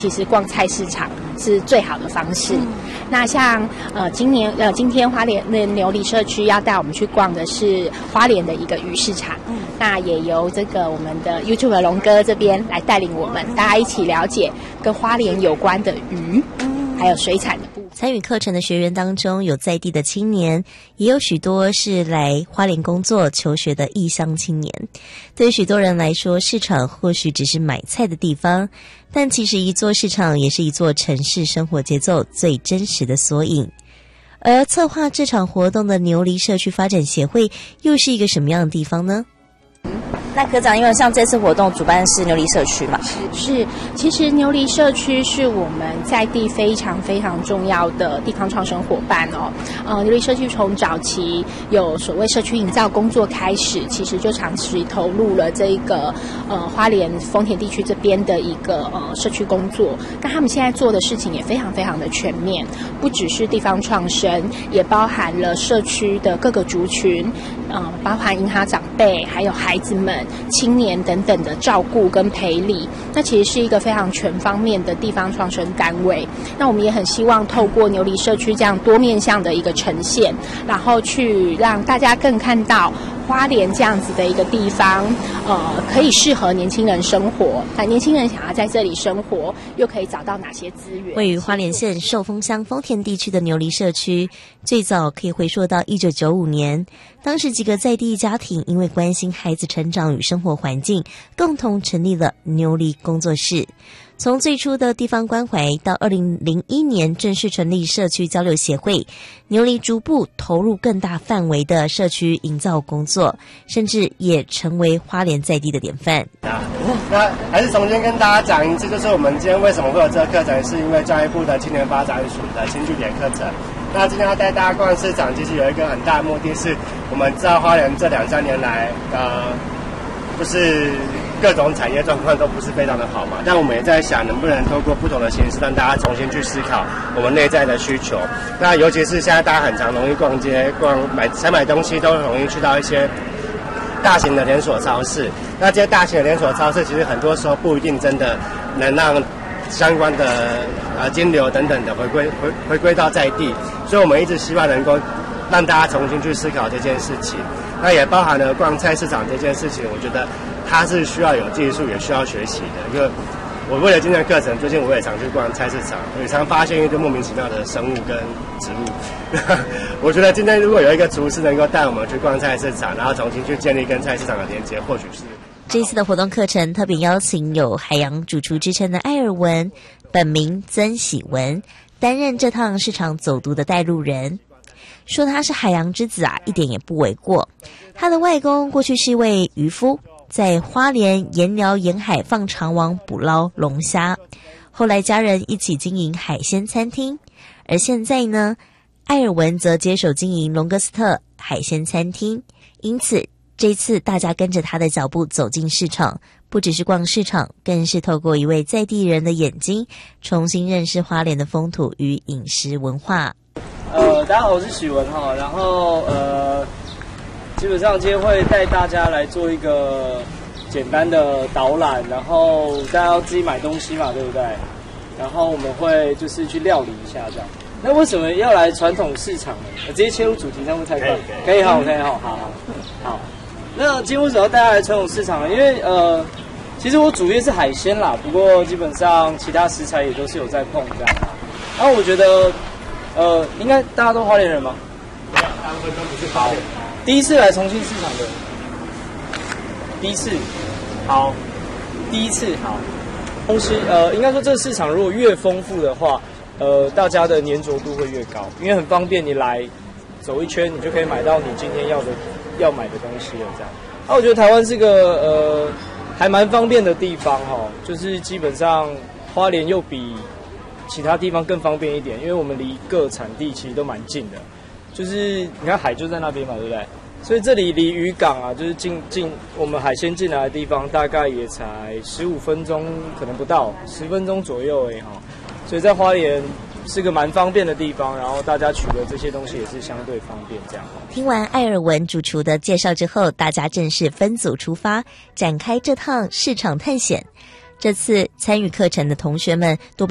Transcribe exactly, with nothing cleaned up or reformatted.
其实逛菜市场是最好的方式。嗯、那像呃今年呃今天花莲的牛犁社区要带我们去逛的是花莲的一个鱼市场。嗯、那也由这个我们的 YouTube 龙哥这边来带领我们，大家一起了解跟花莲有关的鱼，嗯、还有水产的部分。 参与课程的学员当中，有在地的青年，也有许多是来花莲工作求学的异乡青年。对于许多人来说，市场或许只是买菜的地方，但其实一座市场也是一座城市生活节奏最真实的缩影。而策划这场活动的牛犁社区发展协会又是一个什么样的地方呢？ 那科长，因为像这次活动主办是牛犁社区嘛， 是是，其实牛犁社区是我们在地非常非常重要的地方创生伙伴哦。呃，牛犁社区从早期有所谓社区营造工作开始，其实就长期投入了这一个呃花莲丰田地区这边的一个呃社区工作。那他们现在做的事情也非常非常的全面，不只是地方创生，也包含了社区的各个族群，呃，包含银行长辈，还有孩子们、青年等等的照顾跟陪理，那其实是一个非常全方面的地方创生单位。那我们也很希望透过牛犁社区这样多面向的一个呈现，然后去让大家更看到花莲这样子的一个地方，呃，可以适合年轻人生活。那年轻人想要在这里生活，又可以找到哪些资源？ 位于花莲县寿丰乡丰田地区的牛犁社区，最早可以回溯到一九九五年，当时几个在地家庭因为关心孩子成长与生活环境，共同成立了牛犁工作室。从最初的地方关怀到二零零一年正式成立社区交流协会，牛犁逐步投入更大范围的社区营造工作，甚至也成为花莲在地的典范。 那还是重新跟大家讲一次，就是我们今天为什么会有这个课程，是因为教育部的青年发展署的新据点课程。那今天要带大家逛市场，其实有一个很大的目的是，我们知道花莲这两三年来，呃，就是各种产业状况都不是非常的好嘛，但我们也在想能不能透过不同的形式让大家重新去思考我们内在的需求。那尤其是现在大家很常容易逛街、逛买采买东西都容易去到一些大型的连锁超市，那这些大型的连锁超市其实很多时候不一定真的能让相关的呃金流等等的回归回回归到在地，所以我们一直希望能够让大家重新去思考这件事情。那也包含了逛菜市场这件事情，我觉得它是需要有技术，也需要学习的。因为我为了今天的课程，最近我也常去逛菜市场，也常发现一堆莫名其妙的生物跟植物。我觉得今天如果有一个厨师能够带我们去逛菜市场，然后重新去建立跟菜市场的连接，或许是。 这次的活动课程特别邀请有海洋主厨之称的艾尔文，本名曾喜文，担任这趟市场走读的带路人。说他是海洋之子啊，一点也不为过。他的外公过去是一位渔夫，在花莲盐寮沿海放长网捕捞龙虾，后来家人一起经营海鲜餐厅，而现在呢，艾尔文则接手经营龙哥斯特海鲜餐厅。因此这次大家跟着他的脚步走进市场，不只是逛市场，更是透过一位在地人的眼睛，重新认识花莲的风土与饮食文化。 呃，大家好，我是许文哈，然后呃，基本上今天会带大家来做一个简单的导览，然后大家要自己买东西嘛，对不对？然后我们会就是去料理一下这样。那为什么要来传统市场呢？我直接切入主题，这样会太快？可以哈，可以哈，好好好。那今天为什么要带大家来传统市场呢？因为呃，其实我主业是海鲜啦，不过基本上其他食材也都是有在碰这样。然后我觉得。呃，应该大家都花莲人吗？ 大部分都不是花莲。 第一次来重庆市场的，第一次，好，第一次好。东西呃，应该说这个市场如果越丰富的话，呃，大家的粘着度会越高，因为很方便，你来走一圈，你就可以买到你今天要的要买的东西了。这样，那、啊、我觉得台湾是个呃还蛮方便的地方哈、哦，就是基本上花莲又比其他地方更方便一点，因为我们离各产地其实都蛮近的，就是你看海就在那边嘛，对不对？所以这里离渔港啊，就是进进我们海鲜进来的地方，大概也才十五分钟，可能不到十分钟左右而已哈。所以在花莲是个蛮方便的地方，然后大家取得这些东西也是相对方便这样。 听完艾尔文主厨的介绍之后，大家正式分组出发，展开这趟市场探险。 这次参与课程的同学们多半